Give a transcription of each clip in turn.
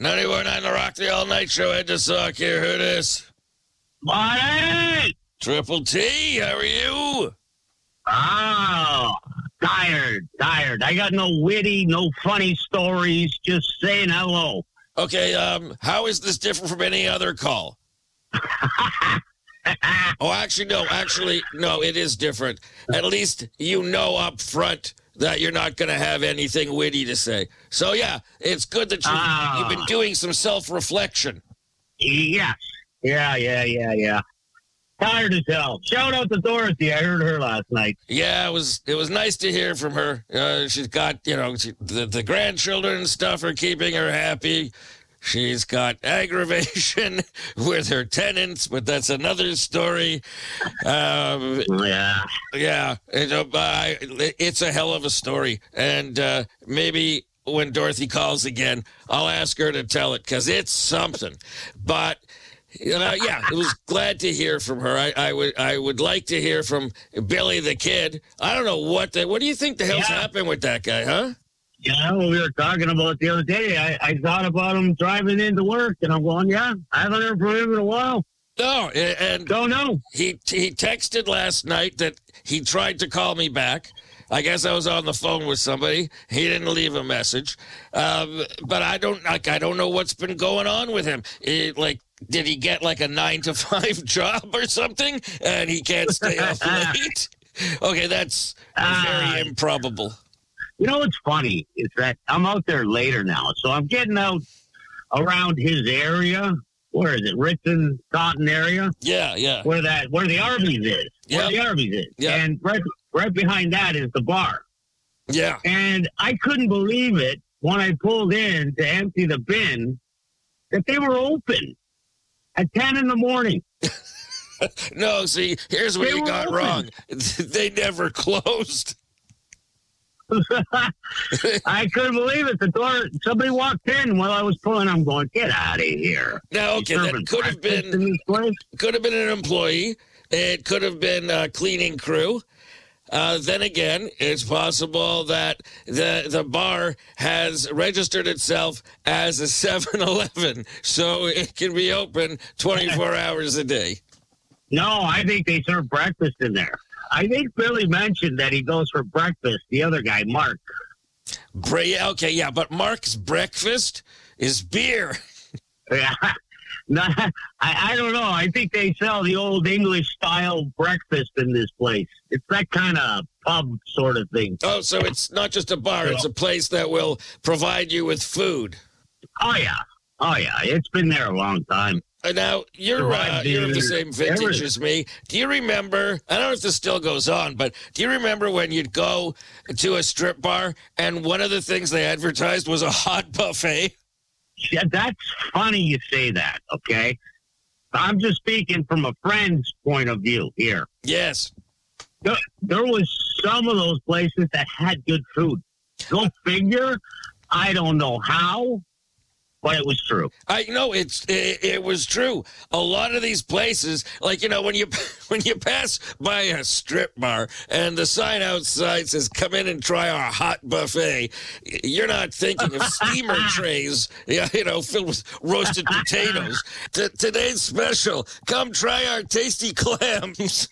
91.9 The Rock, the all-night show. Ed DeSock here. Who this? Marty! Triple T, how are you? Oh, tired. I got no witty, no funny stories, just saying hello. Okay, how is this different from any other call? No, it is different. At least you know up front that you're not going to have anything witty to say. So, yeah, it's good that you've been doing some self-reflection. Yes. Yeah. Tired as hell. Shout out to Dorothy. I heard her last night. Yeah, it was nice to hear from her. She's got, the grandchildren and stuff are keeping her happy. She's got aggravation with her tenants, but that's another story. Yeah. It's a hell of a story. And maybe when Dorothy calls again, I'll ask her to tell it because it's something. But, it was glad to hear from her. I would like to hear from Billy the Kid. I don't know what do you think the hell's happened with that guy, huh? Yeah, we were talking about it the other day. I thought about him driving into work, and I'm going, I haven't heard from him in a while. No, and don't know. He texted last night that he tried to call me back. I guess I was on the phone with somebody. He didn't leave a message, but I don't know what's been going on with him. Did he get like a 9-to-5 job or something, and he can't stay up late? Okay, that's very improbable. You know what's funny is that I'm out there later now, so I'm getting out around his area. Where is it? Richmond, Taunton area? Yeah. Where the Arby's is. Yep. Where the Arby's is. Yep. And right behind that is the bar. Yeah. And I couldn't believe it when I pulled in to empty the bin that they were open at 10 in the morning. No, see, here's what you got wrong. They never closed. I couldn't believe it. The door, somebody walked in while I was pulling. I'm going, get out of here. Now, okay, that could have been an employee. It could have been a cleaning crew. Then again, it's possible that the bar has registered itself as a 7-Eleven, so it can be open 24 hours a day. No, I think they serve breakfast in there. I think Billy mentioned that he goes for breakfast. The other guy, Mark. But Mark's breakfast is beer. Yeah. No, I don't know. I think they sell the old English-style breakfast in this place. It's that kind of pub sort of thing. Oh, so it's not just a bar. It's a place that will provide you with food. Oh, yeah. It's been there a long time. Now, you're of the same vintage as me. Do you remember, I don't know if this still goes on, but do you remember when you'd go to a strip bar and one of the things they advertised was a hot buffet? Yeah, that's funny you say that, okay? I'm just speaking from a friend's point of view here. Yes. There was some of those places that had good food. Go figure. I don't know how. But it was true. I know it was true. A lot of these places, like, when you pass by a strip bar and the sign outside says, "Come in and try our hot buffet," you're not thinking of steamer trays, filled with roasted potatoes. Today's special, come try our tasty clams.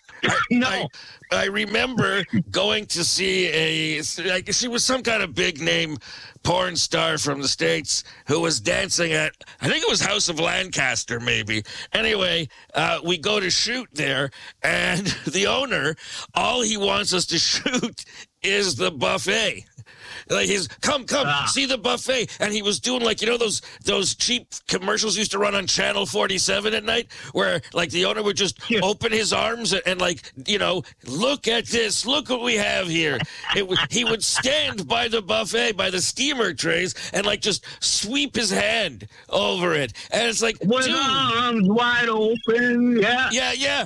I remember going to see she was some kind of big name porn star from the States who was dancing at, I think it was House of Lancaster, maybe. Anyway, we go to shoot there, and the owner, all he wants us to shoot is the buffet. Like he's come, see the buffet, and he was doing those cheap commercials used to run on Channel 47 at night, where the owner would just open his arms and look at this, look what we have here. He would stand by the buffet, by the steamer trays, and just sweep his hand over it, and it's like, with dude, arms wide open, yeah,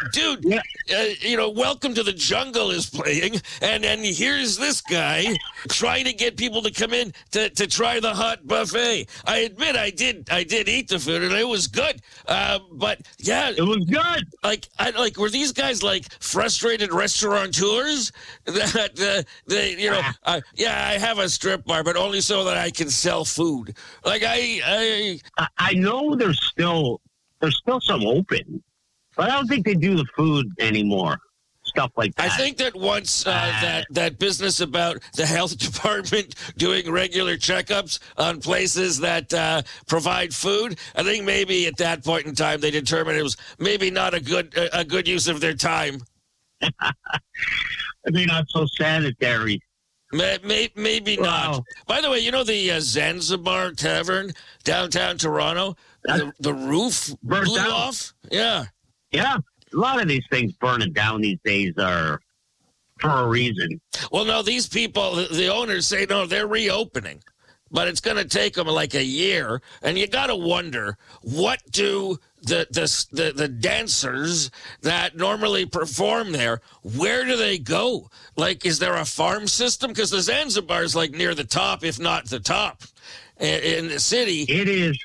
dude, welcome to the Jungle is playing, and here's this guy trying to get people to come in to try the hot buffet. I admit I did eat the food and it was good. But yeah, It was good. Were these guys like frustrated restaurateurs that I have a strip bar, but only so that I can sell food. Like I know there's still some open, but I don't think they do the food anymore. Stuff like that. I think that once that business about the health department doing regular checkups on places that provide food, I think maybe at that point in time they determined it was maybe not a good use of their time. They're not so sanitary. Maybe not. By the way, you know the Zanzibar Tavern downtown Toronto? The roof blew off? Yeah. Yeah. A lot of these things burning down these days are for a reason. Well, no, these people, the owners say, no, they're reopening. But it's going to take them like a year. And you got to wonder, what do the dancers that normally perform there, where do they go? Like, is there a farm system? Because the Zanzibar is like near the top, if not the top, in the city. It is.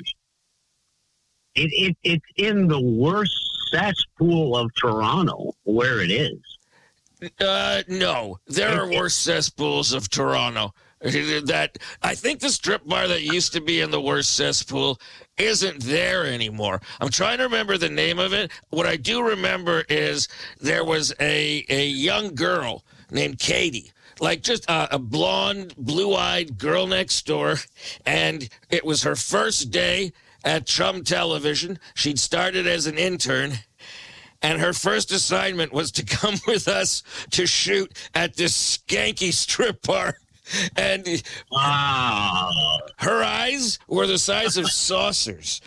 It's in the worst cesspool of Toronto, where it is. No, there are worse cesspools of Toronto. That I think the strip bar that used to be in the worst cesspool isn't there anymore. I'm trying to remember the name of it. What I do remember is there was a young girl named Katie, like just a blonde, blue-eyed girl next door, and it was her first day at Chum Television. She'd started as an intern, and her first assignment was to come with us to shoot at this skanky strip bar. And her eyes were the size of saucers.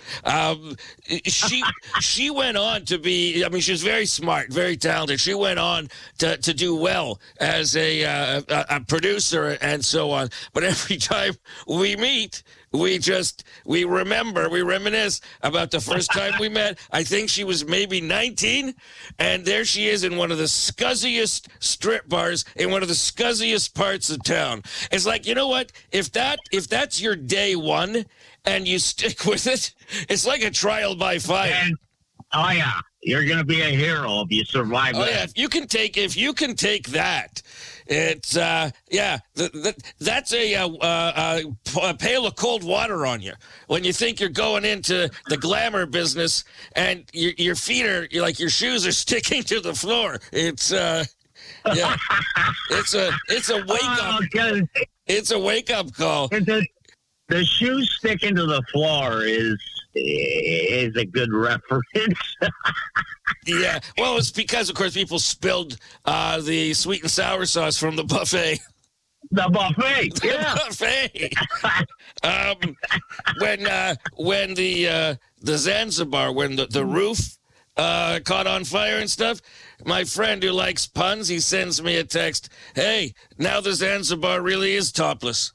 She went on to be, I mean, she was very smart, very talented. She went on to do well as a producer and so on. But every time we meet, we reminisce about the first time we met. I think she was maybe 19, and there she is in one of the scuzziest strip bars in one of the scuzziest parts of town. It's like, you know what? If that's your day one and you stick with it, it's like a trial by fire. And, oh yeah, you're gonna be a hero if you survive. Oh yeah, if you can take that. It's that's a pail of cold water on you when you think you're going into the glamour business and your feet are like your shoes are sticking to the floor. It's it's a wake up. It's a wake up call. The shoes sticking to the floor is a good reference. Yeah, well, it's because, of course, people spilled the sweet and sour sauce from the buffet. The buffet, yeah. The buffet. When the Zanzibar, when the roof caught on fire and stuff, my friend who likes puns, he sends me a text, hey, now the Zanzibar really is topless.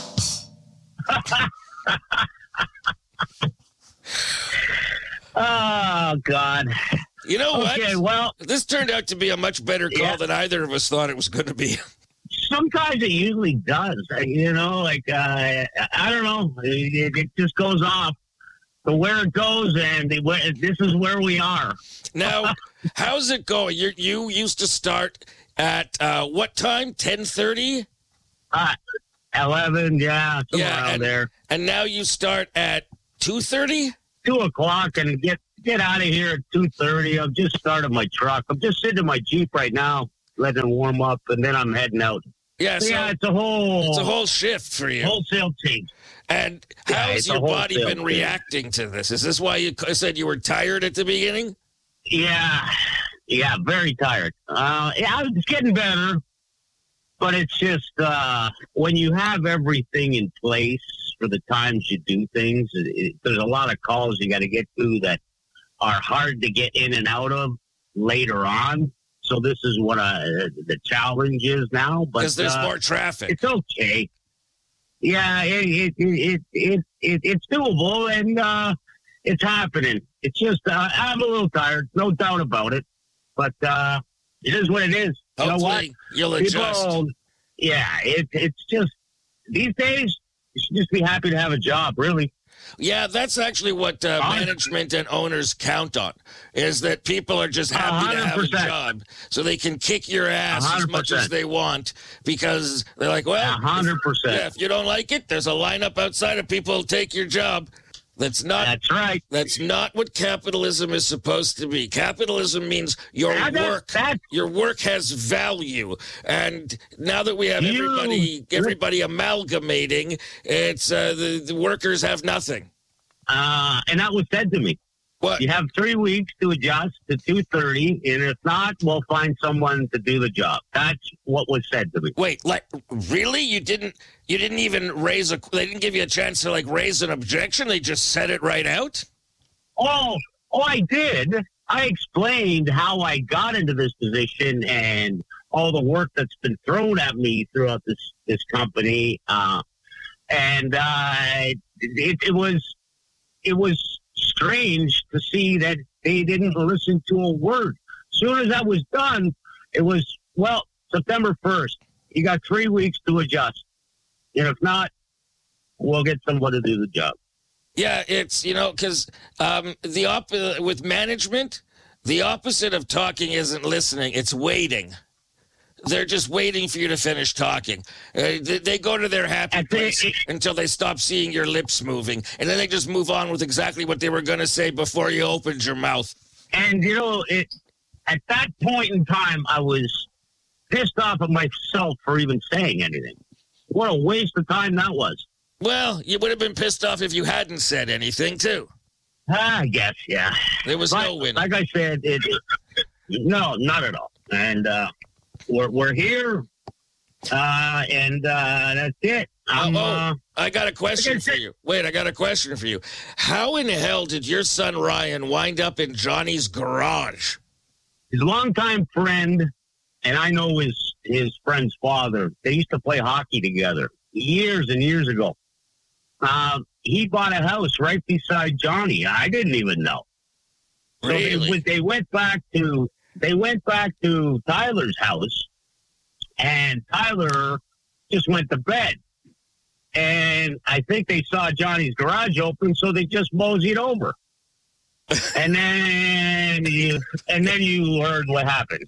Oh, God. You know what? Okay, well, this turned out to be a much better call than either of us thought it was going to be. Sometimes it usually does. You know, like, I don't know. It just goes off to where it goes, and this is where we are. Now, how's it going? You used to start at what time? 10:30? 11, yeah, around there. And now you start at 2:30? 2 o'clock, and get out of here at 2:30. I've just started my truck. I'm just sitting in my Jeep right now, letting it warm up, and then I'm heading out. Yeah, so it's a whole shift for you. Wholesale team. And how's your body been reacting to this? Is this why you said you were tired at the beginning? Yeah, very tired. It's getting better, but it's just when you have everything in place for the times you do things, there's a lot of calls you got to get to that are hard to get in and out of later on. So this is what the challenge is now. Because there's more traffic. It's okay. Yeah, it's doable, and it's happening. It's just I'm a little tired, no doubt about it. But it is what it is. Hopefully, you'll adjust. Yeah, it's just these days you should just be happy to have a job, really. Yeah, that's actually what management and owners count on, is that people are just happy to have a 100%. job so they can kick your ass as much 100%. as they want because they're like, well, 100%. if you don't like it, there's a lineup outside of people who'll take your job. That's right. That's not what capitalism is supposed to be. Capitalism means your work has value. And now that we have everybody amalgamating, it's the workers have nothing. And that was said to me. What? You have 3 weeks to adjust to 2:30, and if not, we'll find someone to do the job. That's what was said to me. Wait, like really? You didn't even they didn't give you a chance to like raise an objection? They just said it right out? Oh, I did. I explained how I got into this position and all the work that's been thrown at me throughout this company. It was strange to see that they didn't listen to a word. As soon as that was done, it was, well, September 1st. You got 3 weeks to adjust. And if not, we'll get somebody to do the job. Yeah, it's, because with management, the opposite of talking isn't listening, it's waiting. They're just waiting for you to finish talking. They go to their happy place until they stop seeing your lips moving. And then they just move on with exactly what they were going to say before you opened your mouth. And, at that point in time, I was pissed off at myself for even saying anything. What a waste of time that was. Well, you would have been pissed off if you hadn't said anything, too. I guess, yeah. There was no winning. Like I said, no, not at all. And, we're here, and that's it. I got a question for you. Wait, I got a question for you. How in hell did your son Ryan wind up in Johnny's garage? His longtime friend, and I know his friend's father, they used to play hockey together years and years ago. He bought a house right beside Johnny. I didn't even know. Really? So they went back to Tyler's house, and Tyler just went to bed. And I think they saw Johnny's garage open, so they just moseyed over. And then you heard what happened.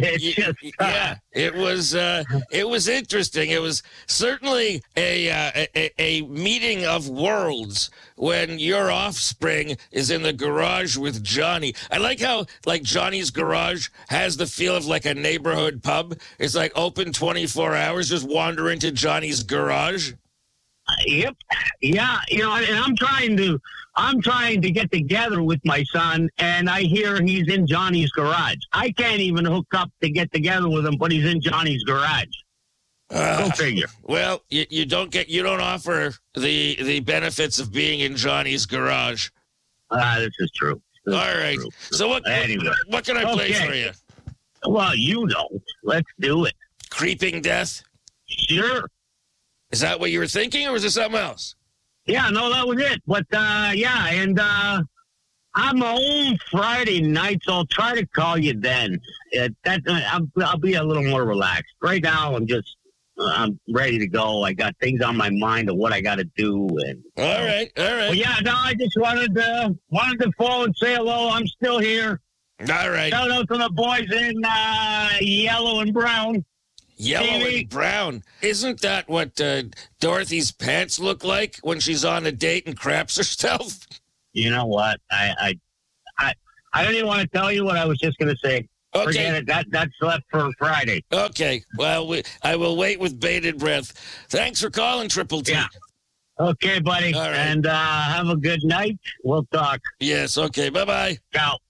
It was interesting. It was certainly a meeting of worlds when your offspring is in the garage with Johnny. I like how Johnny's garage has the feel of like a neighborhood pub. It's like open 24 hours. Just wander into Johnny's garage. Yep. Yeah. And I'm trying to get together with my son, and I hear he's in Johnny's garage. I can't even hook up to get together with him, but he's in Johnny's garage. Go figure. Well, you don't offer the benefits of being in Johnny's garage. This is true. All right. True. So what can I play for you? Well, let's do it. Creeping Death? Sure. Is that what you were thinking, or was it something else? Yeah, no, that was it. But, and I'm home Friday night, so I'll try to call you then. I'll be a little more relaxed. Right now, I'm ready to go. I got things on my mind of what I got to do. And all right. Well, I just wanted to phone and say hello. I'm still here. All right. Shout out to the boys in yellow and brown. Yellow and brown. Isn't that what Dorothy's pants look like when she's on a date and craps herself? You know what? I don't even want to tell you what I was just going to say. Okay. Forget it. That's left for Friday. Okay. Well, I will wait with bated breath. Thanks for calling, Triple T. Yeah. Okay, buddy. All right. And have a good night. We'll talk. Yes. Okay. Bye-bye. Ciao.